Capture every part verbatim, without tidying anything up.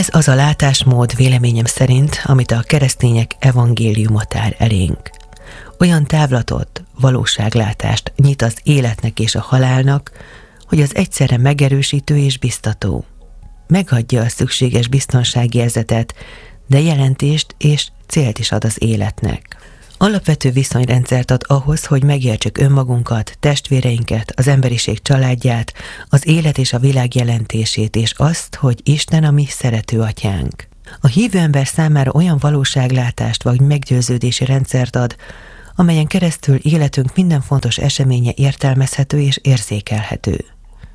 Ez az a látásmód véleményem szerint, amit a keresztények evangéliuma tár elénk. Olyan távlatot, valóságlátást nyit az életnek és a halálnak, hogy az egyszerre megerősítő és biztató. Megadja a szükséges biztonságérzetet, de jelentést és célt is ad az életnek. Alapvető viszonyrendszert ad ahhoz, hogy megértsük önmagunkat, testvéreinket, az emberiség családját, az élet és a világ jelentését, és azt, hogy Isten a mi szerető atyánk. A hívő ember számára olyan valóságlátást vagy meggyőződési rendszert ad, amelyen keresztül életünk minden fontos eseménye értelmezhető és érzékelhető.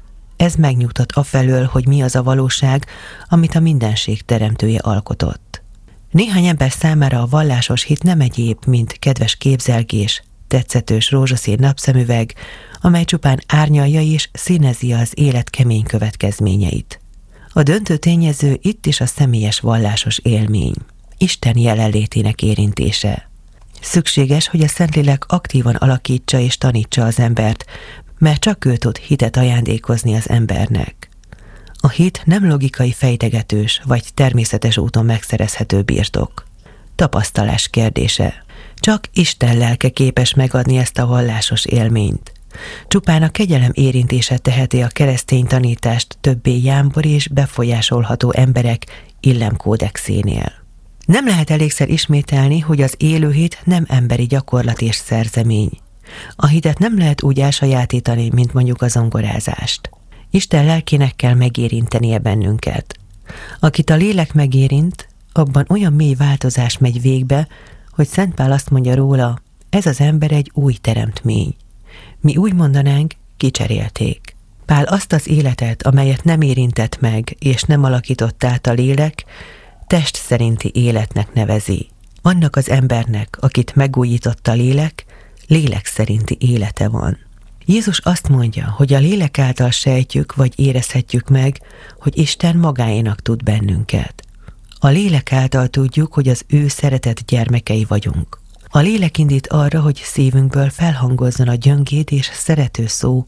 Ez megnyugtat afelől, hogy mi az a valóság, amit a mindenség teremtője alkotott. Néhány ember számára a vallásos hit nem egyéb, mint kedves képzelgés, tetszetős rózsaszín napszemüveg, amely csupán árnyalja és színezi az élet kemény következményeit. A döntő tényező itt is a személyes vallásos élmény, Isten jelenlétének érintése. Szükséges, hogy a Szentlélek aktívan alakítsa és tanítsa az embert, mert csak ő tud hitet ajándékozni az embernek. A hit nem logikai fejtegetős vagy természetes úton megszerezhető birtok. Tapasztalás kérdése. Csak Isten lelke képes megadni ezt a vallásos élményt. Csupán a kegyelem érintése teheti a keresztény tanítást többé jámbor és befolyásolható emberek illemkódexénél. Nem lehet elégszer ismételni, hogy az élő hit nem emberi gyakorlat és szerzemény. A hitet nem lehet úgy elsajátítani, mint mondjuk a zongorázást. Isten lelkének kell megérintenie bennünket. Akit a lélek megérint, abban olyan mély változás megy végbe, hogy Szent Pál azt mondja róla, ez az ember egy új teremtmény. Mi úgy mondanánk, kicserélték. Pál azt az életet, amelyet nem érintett meg és nem alakított át a lélek, test szerinti életnek nevezi. Annak az embernek, akit megújított a lélek, lélek szerinti élete van. Jézus azt mondja, hogy a lélek által sejtjük vagy érezhetjük meg, hogy Isten magáénak tud bennünket. A lélek által tudjuk, hogy az ő szeretett gyermekei vagyunk. A lélek indít arra, hogy szívünkből felhangozzon a gyöngéd és szerető szó,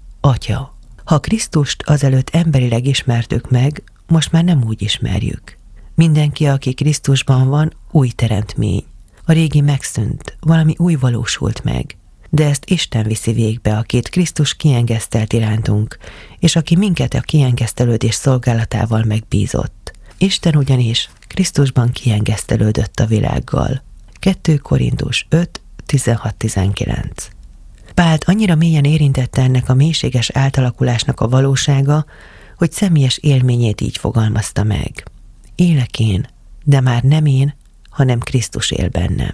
Atya. Ha Krisztust azelőtt emberileg ismertük meg, most már nem úgy ismerjük. Mindenki, aki Krisztusban van, új teremtmény. A régi megszűnt, valami új valósult meg. De ezt Isten viszi végbe, akit Krisztus kiengesztelt irántunk, és aki minket a kiengesztelődés szolgálatával megbízott. Isten ugyanis Krisztusban kiengesztelődött a világgal. kettő Korintus öt tizenhat tizenkilenc. Pált annyira mélyen érintette ennek a mélységes átalakulásnak a valósága, hogy személyes élményét így fogalmazta meg. Élek én, de már nem én, hanem Krisztus él bennem.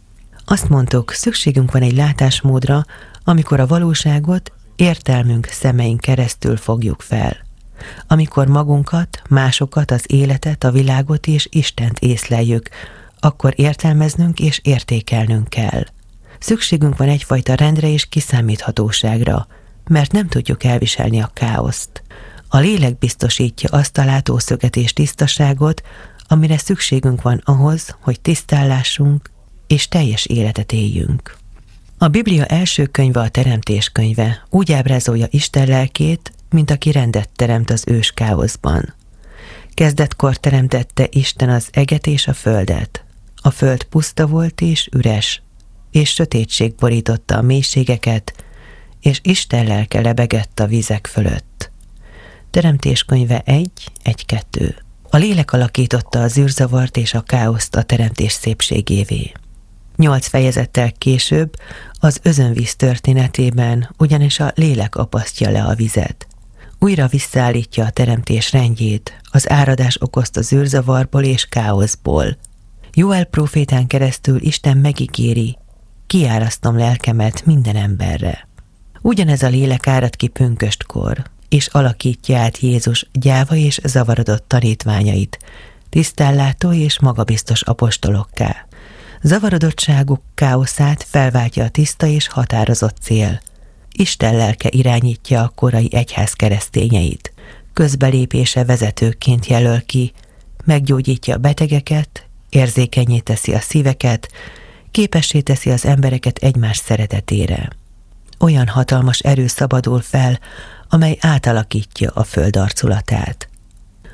Azt mondtuk, szükségünk van egy látásmódra, amikor a valóságot értelmünk szemeink keresztül fogjuk fel. Amikor magunkat, másokat, az életet, a világot és Istent észleljük, akkor értelmeznünk és értékelnünk kell. Szükségünk van egyfajta rendre és kiszámíthatóságra, mert nem tudjuk elviselni a káoszt. A lélek biztosítja azt a látószöget és tisztaságot, amire szükségünk van ahhoz, hogy tisztán lássunk és teljes életet éljünk. A Biblia első könyve a Teremtés könyve, úgy ábrázolja Isten lelkét, mint aki rendet teremt az ős káoszban. Kezdetkor teremtette Isten az eget és a földet. A föld puszta volt és üres, és sötétség borította a mélységeket, és Isten lelke lebegett a vizek fölött. Teremtés könyve egy egy kettő. A lélek alakította az űrzavart és a káoszt a teremtés szépségévé. Nyolc fejezettel később az özönvíz történetében ugyanis a lélek apasztja le a vizet. Újra visszaállítja a teremtés rendjét, az áradás okozta zűrzavarból és káoszból. Jóel prófétán keresztül Isten megígéri, kiárasztom lelkemet minden emberre. Ugyanez a lélek árad ki pünköstkor, és alakítja át Jézus gyáva és zavarodott tanítványait, tisztállátó és magabiztos apostolokká. Zavarodottságuk káoszát felváltja a tiszta és határozott cél. Isten lelke irányítja a korai egyház keresztényeit. Közbelépése vezetőként jelöl ki, meggyógyítja a betegeket, érzékenyé teszi a szíveket, képessé teszi az embereket egymás szeretetére. Olyan hatalmas erő szabadul fel, amely átalakítja a föld arculatát.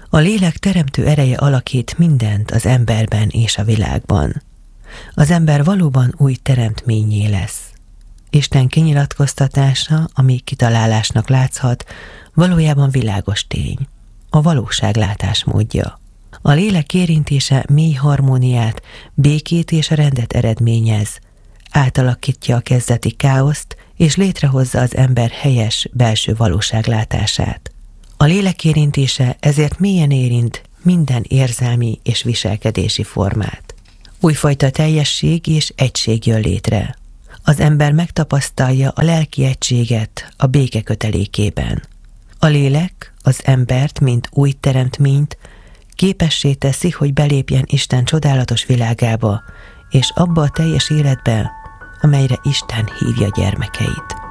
A lélek teremtő ereje alakít mindent az emberben és a világban. Az ember valóban új teremtménnyé lesz. Isten kinyilatkoztatása, ami kitalálásnak látszhat, valójában világos tény, a valóságlátás módja. A lélek érintése mély harmóniát, békét és rendet eredményez, átalakítja a kezdeti káoszt, és létrehozza az ember helyes belső valóságlátását. A lélek érintése ezért mélyen érint minden érzelmi és viselkedési formát. Újfajta teljesség és egység jön létre. Az ember megtapasztalja a lelki egységet a béke kötelékében. A lélek az embert, mint új teremtményt, képessé teszi, hogy belépjen Isten csodálatos világába, és abba a teljes életbe, amelyre Isten hívja gyermekeit.